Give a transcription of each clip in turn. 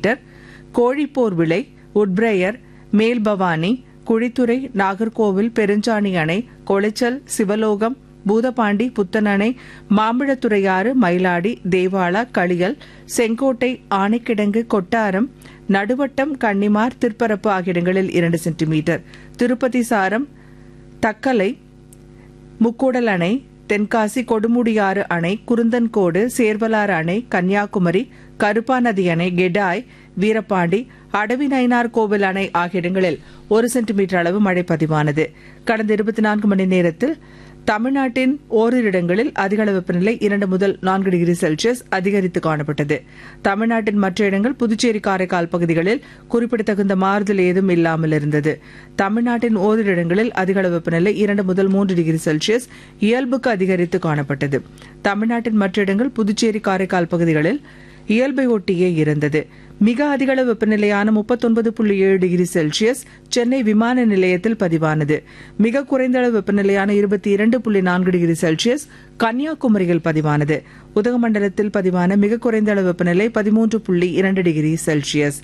Centimetre. Kozhipor விளை, உட்பிரயர், மேல்பவானி, குழித்துறை, நாகர்கோவில், பெருஞ்சாணி அணை, கொளைச்சல், சிவலோகம், பூதப்பாண்டி, புத்தனணை, மாம்பழத்துறையாறு, மயிலாடி, தேவாலா, களியல், செங்கோட்டை, ஆனைக்கிடங்கு, கொட்டாரம், நடுவட்டம், கன்னிமார், திருப்பரப்பு ஆகிய இடங்களில் 2 சென்டிமீட்டர். திருப்பதி சாரம், தக்கலை, முக்கூடல் அணை, தென்காசி, கொடுமுடியாறு அணை, குருந்தன்கோடு, சேர்வலாறு அணை, கன்னியாகுமரி, கருப்பாநதி அணை, கெடாய், வீரபாண்டி, அடவி நயினார் கோவில் அணை ஆகிய இடங்களில் 1 சென்டிமீட்டர் அளவு மழை பதிவானது. கடந்த 24 மணி நேரத்தில் தமிழ்நாட்டின் ஓரிரு இடங்களில் அதிகளவு வெப்பநிலை 2 முதல் 4 டிகிரி செல்சியஸ் அதிகரித்து காணப்பட்டது. தமிழ்நாட்டின் மற்ற இடங்கள், புதுச்சேரி, காரைக்கால் பகுதிகளில் குறிப்பிடத்தகுந்த மாறுதல் ஏதும் இல்லாமல் இருந்தது. தமிழ்நாட்டின் ஓரிரு இடங்களில் அதிகளவு வெப்பநிலை 2 முதல் 3 டிகிரி செல்சியஸ் இயல்புக்கு அதிகரித்து காணப்பட்டது. தமிழ்நாட்டின் மற்ற இடங்கள், புதுச்சேரி, காரைக்கால் பகுதிகளில் இயல்பை ஒட்டியே இருந்தது. மிக அதிகளவு வெப்பநிலையான 39.7 டிகிரி செல்சியஸ் சென்னை விமான நிலையத்தில் பதிவானது. மிக குறைந்த அளவு வெப்பநிலையான 22.4 டிகிரி செல்சியஸ் கன்னியாகுமரியில் பதிவானது. உதகமண்டலத்தில் பதிவான மிக குறைந்த அளவு வெப்பநிலை 13.2 டிகிரி செல்சியஸ்.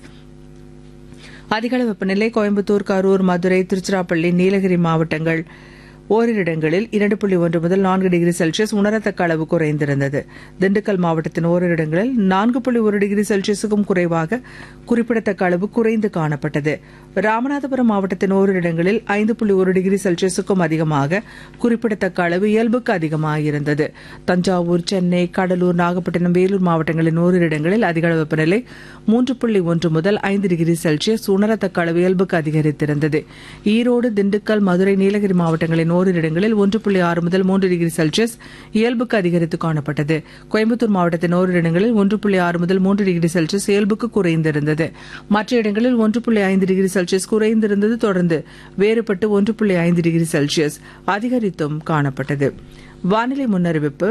அதிகளவு வெப்பநிலை கோயம்புத்தூர், கரூர், மதுரை, திருச்சிராப்பள்ளி, நீலகிரி மாவட்டங்கள் ஓரிரு இடங்களில் 2.1 முதல் 4 டிகிரி செல்சியஸ் உணரத்தக்க அளவு குறைந்திருந்தது. திண்டுக்கல் மாவட்டத்தின் ஓரிரு இடங்களில் 4.1 டிகிரி செல்சியஸுக்கும் குறைவாக குறிப்பிடத்தக்க அளவு குறைந்து காணப்பட்டது. ராமநாதபுரம் மாவட்டத்தின் ஓரிரு இடங்களில் 5.1 டிகிரி செல்சியஸுக்கும் அதிகமாக குறிப்பிடத்தக்க அளவு இயல்புக்கு அதிகமாக இருந்தது. தஞ்சாவூர், சென்னை, கடலூர், நாகப்பட்டினம், வேலூர் மாவட்டங்களின் ஓரிரு இடங்களில் அதிக வெப்பநிலை 3.1 முதல் 5 டிகிரி செல்சியஸ் உணரத்தக்க அளவு இயல்புக்கு அதிகரித்திருந்தது. ஈரோடு, திண்டுக்கல், மதுரை, நீலகிரி மாவட்டங்களின் ஓரிரு இடங்களில் 1.6 முதல் 3 டிகிரி செல்சியஸ் இயல்புக்கு அதிகரித்து காணப்பட்டது. கோயம்புத்தூர் மாவட்டத்தின் ஓரிரு இடங்களில் 1.6 முதல் 3 டிகிரி செல்சியஸ் இயல்புக்கு குறைந்திருந்தது. மற்ற இடங்களில் 1.5 டிகிரி செல்சியஸ் குறைந்திருந்தது. தொடர்ந்து வேறுபட்டு 1.5 டிகிரி செல்சியஸ் அதிகரித்தும் காணப்பட்டது. வானிலை முன்னறிவிப்பு.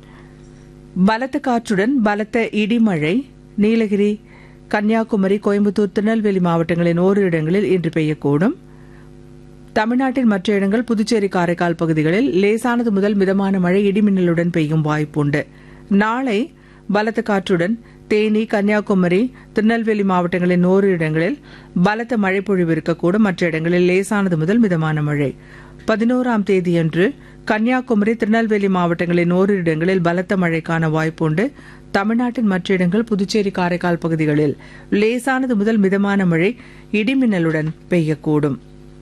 பலத்த காற்றுடன் பலத்த இடிமழை நீலகிரி, கன்னியாகுமரி, கோயம்புத்தூர், திருநெல்வேலி மாவட்டங்களின் ஓரிரு இடங்களில் இன்று பெய்யக்கூடும். தமிழ்நாட்டின் மற்ற இடங்கள், புதுச்சேரி, காரைக்கால் பகுதிகளில் லேசானது முதல் மிதமான மழை இடிமின்னலுடன் பெய்யும் வாய்ப்புண்டு. நாளை பலத்த காற்றுடன் தேனி, கன்னியாகுமரி, திருநெல்வேலி மாவட்டங்களின் ஓரிரு இடங்களில் பலத்த மழை பொழிவு இருக்கக்கூடும். மற்ற இடங்களில் லேசானது முதல் மிதமான மழை. 11ஆம் தேதியன்று கன்னியாகுமரி, திருநெல்வேலி மாவட்டங்களின் ஓரிரு இடங்களில் பலத்த மழைக்கான வாய்ப்புண்டு. தமிழ்நாட்டின் மற்ற இடங்கள், புதுச்சேரி, காரைக்கால் பகுதிகளில் லேசானது முதல் மிதமான மழை இடிமின்னலுடன் பெய்யக்கூடும்.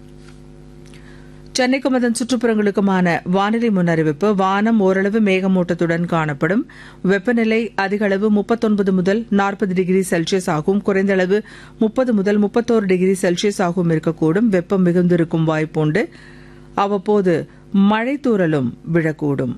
சென்னைக்கும் அதன் சுற்றுப்புறங்களுக்குமான வானிலை முன்னறிவிப்பு. வானம் ஓரளவு மேகமூட்டத்துடன் காணப்படும். வெப்பநிலை அதிக அளவு 39 முதல் 40 டிகிரி செல்சியஸ் ஆகும். குறைந்த அளவு 30 முதல் 31 டிகிரி செல்சியஸ் ஆகவும் இருக்கக்கூடும். வெப்பம் மிகுந்திருக்கும் வாய்ப்புண்டு. அவ்வப்போது மழை தூறலும் விழக்கூடும்.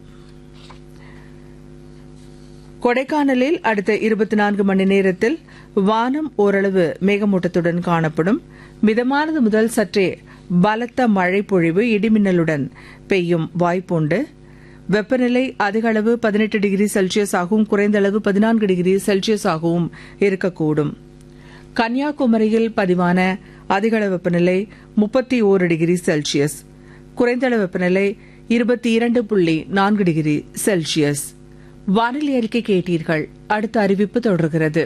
கொடைக்கானலில் அடுத்த 24 மணி நேரத்தில் வானம் ஓரளவு மேகமூட்டத்துடன் காணப்படும். மிதமானது முதல் சற்றே பலத்த மழை பொழிவு இடிமின்னலுடன் பெய்யும் வாய்ப்புண்டு. வெப்பநிலை அதிக அளவு 18 டிகிரி செல்சியஸ் ஆகவும் குறைந்த அளவு 14 டிகிரி செல்சியஸ் ஆகவும் இருக்கக்கூடும். கன்னியாகுமரியில் பதிவான அதிக அளவு வெப்பநிலை 31 டிகிரி செல்சியஸ், குறைந்த அளவு வெப்பநிலை 22.4 டிகிரி செல்சியஸ். வானிலை அறிக்கை கேட்டீர்கள். அடுத்த அறிவிப்பு தொடர்கிறது.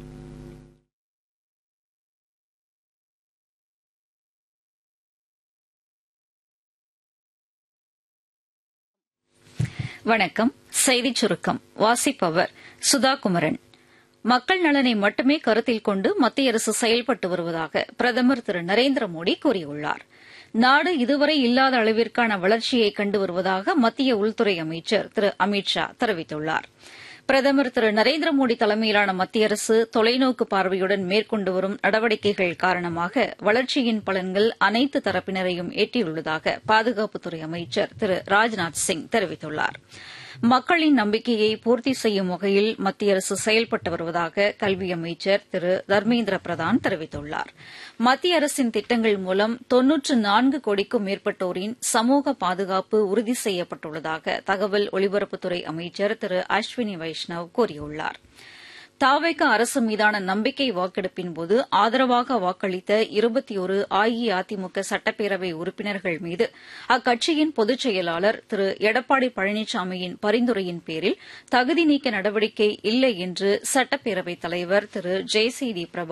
வணக்கம். செய்திச் சுருக்கம் வாசிப்பவர் சுதா குமரன். மக்கள் நலனை மட்டுமே கருத்தில் கொண்டு மத்திய அரசு செயல்பட்டு வருவதாக பிரதமர் திரு நரேந்திர மோடி கூறியுள்ளார். நாடு இதுவரை இல்லாத அளவிற்கான வளர்ச்சியை கண்டு வருவதாக மத்திய உள்துறை அமைச்சர் திரு அமித் ஷா தெரிவித்துள்ளார். பிரதமர் திரு நரேந்திர மோடி தலைமையிலான மத்திய அரசு தொலைநோக்கு பார்வையுடன் மேற்கொண்டு வரும் நடவடிக்கைகள் காரணமாக வளர்ச்சியின் பலன்கள் அனைத்து தரப்பினரையும் எட்டியுள்ளதாக பாதுகாப்புத்துறை அமைச்சர் திரு ராஜ்நாத் சிங் தெரிவித்துள்ளார். மக்களின் நம்பிக்கையை பூர்த்தி செய்யும் வகையில் மத்திய அரசு செயல்பட்டு வருவதாக கல்வி அமைச்சர் திரு தர்மேந்திர பிரதான் தெரிவித்துள்ளார். மத்திய அரசின் திட்டங்கள் மூலம் 94 கோடிக்கும் மேற்பட்டோரின் சமூக பாதுகாப்பு உறுதி செய்யப்பட்டுள்ளதாக தகவல் ஒலிபரப்புத்துறை அமைச்சர் திரு அஸ்வினி வைஷ்ணவ் கூறியுள்ளார். தாவேக அரசு மீதான நம்பிக்கை வாக்கெடுப்பின்போது ஆதரவாக வாக்களித்த 21 அஇஅதிமுக சட்டப்பேரவை உறுப்பினர்கள் மீது அக்கட்சியின் பொதுச் செயலாளர் திரு எடப்பாடி பழனிசாமியின் பரிந்துரையின் பேரில் தகுதி நீக்க நடவடிக்கை இல்லை என்று சட்டப்பேரவைத் தலைவர் திரு ஜே சி டி பிரபா